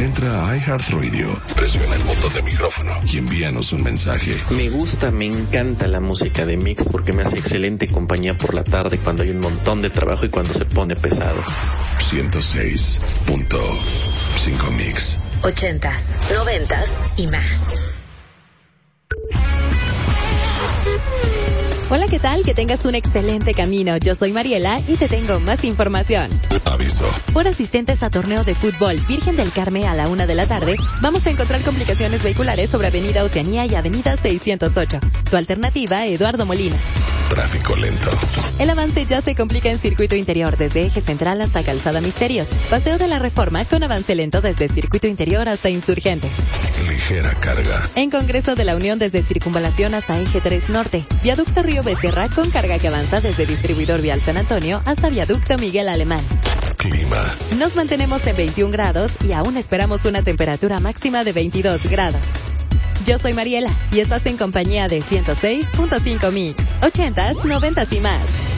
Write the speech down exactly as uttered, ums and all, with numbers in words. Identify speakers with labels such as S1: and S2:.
S1: Entra a iHeartRadio, presiona el botón de micrófono y envíanos un mensaje.
S2: Me gusta, me encanta la música de Mix porque me hace excelente compañía por la tarde cuando hay un montón de trabajo y cuando se pone pesado.
S1: ciento seis punto cinco Mix.
S3: Ochentas, noventas y más.
S4: Hola, ¿qué tal? Que tengas un excelente camino. Yo soy Mariela y te tengo más información.
S1: Aviso.
S4: Por asistentes a torneo de fútbol Virgen del Carmen a la una de la tarde, vamos a encontrar complicaciones vehiculares sobre Avenida Oceanía y Avenida seiscientos ocho. Tu alternativa, Eduardo Molina.
S1: Tráfico lento.
S4: El avance ya se complica en circuito interior desde Eje Central hasta Calzada Misterios. Paseo de la Reforma con avance lento desde circuito interior hasta Insurgentes.
S1: Ligera carga.
S4: En Congreso de la Unión desde Circunvalación hasta Eje tres Norte. Viaducto Río Becerra con carga que avanza desde Distribuidor Vial San Antonio hasta Viaducto Miguel Alemán.
S1: Clima.
S4: Nos mantenemos en veintiún grados y aún esperamos una temperatura máxima de veintidós grados. Yo soy Mariela y estás en compañía de ciento seis punto cinco Mix. Ochentas, noventas y más.